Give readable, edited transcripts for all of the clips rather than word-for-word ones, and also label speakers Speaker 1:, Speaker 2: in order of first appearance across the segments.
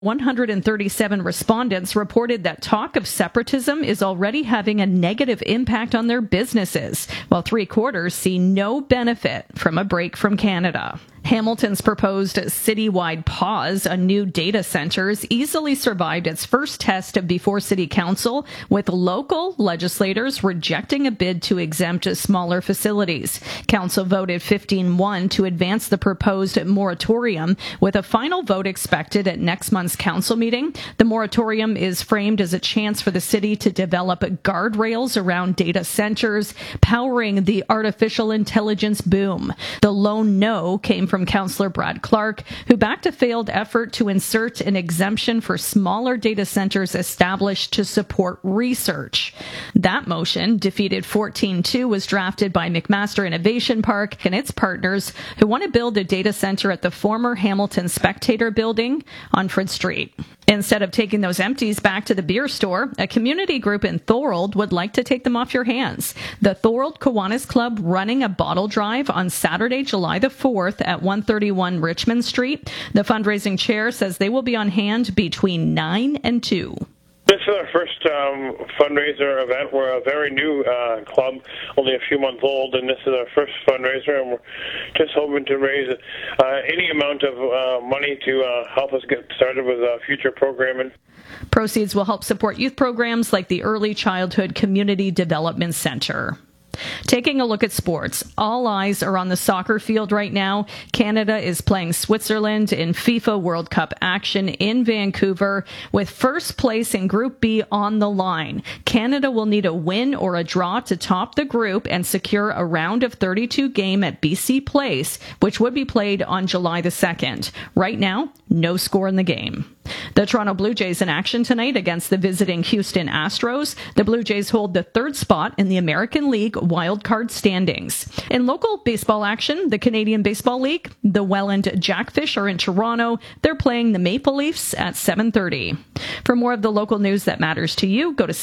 Speaker 1: 137 respondents reported that talk of separatism is already having a negative impact on their businesses, while 3/4 see no benefit from a break from Canada. Hamilton's proposed citywide pause on new data centers easily survived its first test before City Council, with local legislators rejecting a bid to exempt smaller facilities. Council voted 15-1 to advance the proposed moratorium, with a final vote expected at next month's council meeting. The moratorium is framed as a chance for the city to develop guardrails around data centers, powering the artificial intelligence boom. The lone no came from Councillor Brad Clark, who backed a failed effort to insert an exemption for smaller data centers established to support research. That motion, defeated 14-2, was drafted by McMaster Innovation Park and its partners, who want to build a data center at the former Hamilton Spectator building on Fred Street. Instead of taking those empties back to the beer store, a community group in Thorold would like to take them off your hands. The Thorold Kiwanis Club running a bottle drive on Saturday, July the 4th at 131 Richmond Street. The fundraising chair says they will be on hand between 9 and 2.
Speaker 2: This is our first fundraiser event. We're a very new club, only a few months old, and this is our first fundraiser, and we're just hoping to raise any amount of money to help us get started with future programming.
Speaker 1: Proceeds will help support youth programs like the Early Childhood Community Development Center. Taking a look at sports, all eyes are on the soccer field right now. Canada is playing Switzerland in FIFA World Cup action in Vancouver, with first place in Group B on the line. Canada will need a win or a draw to top the group and secure a round of 32 game at BC Place, which would be played on July the 2nd. Right now, no score in the game. The Toronto Blue Jays in action tonight against the visiting Houston Astros. The Blue Jays hold the third spot in the American League wildcard standings. In local baseball action, the Canadian Baseball League, the Welland Jackfish are in Toronto. They're playing the Maple Leafs at 7:30. For more of the local news that matters to you, go to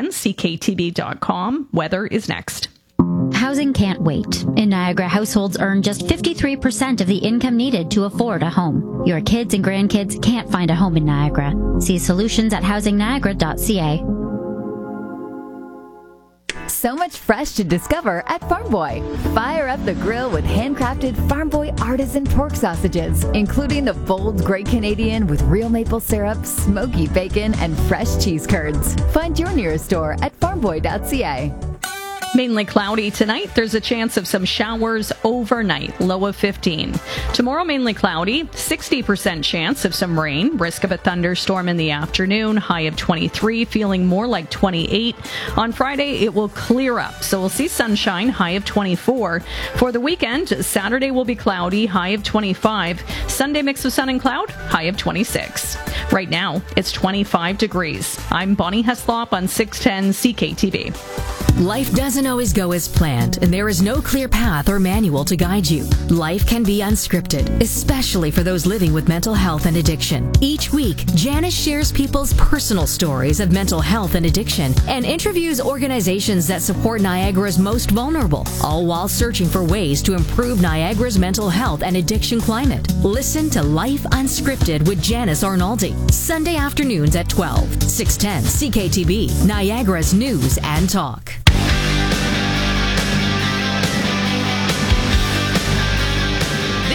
Speaker 1: 610ckTB.com. Weather is next.
Speaker 3: Housing can't wait. In Niagara, households earn just 53% of the income needed to afford a home. Your kids and grandkids can't find a home in Niagara. See solutions at housingniagara.ca.
Speaker 4: So much fresh to discover at Farm Boy. Fire up the grill with handcrafted Farm Boy artisan pork sausages, including the bold Great Canadian with real maple syrup, smoky bacon, and fresh cheese curds. Find your nearest store at farmboy.ca.
Speaker 1: Mainly cloudy tonight. There's a chance of some showers overnight, low of 15. Tomorrow, mainly cloudy, 60% chance of some rain, risk of a thunderstorm in the afternoon, high of 23, feeling more like 28. On Friday, it will clear up, so we'll see sunshine, high of 24. For the weekend, Saturday will be cloudy, high of 25. Sunday, mix of sun and cloud, high of 26. Right now, it's 25 degrees. I'm Bonnie Heslop on 610 CKTV.
Speaker 5: Life doesn't always go as planned, and there is no clear path or manual to guide you. Life can be unscripted, especially for those living with mental health and addiction. Each week, Janice shares people's personal stories of mental health and addiction and interviews organizations that support Niagara's most vulnerable, all while searching for ways to improve Niagara's mental health and addiction climate. Listen to Life Unscripted with Janice Arnaldi, Sunday afternoons at 12, 610 CKTB, Niagara's News and Talk.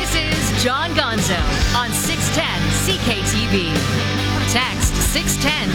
Speaker 6: John Gonzo on 610 CKTV. Text 610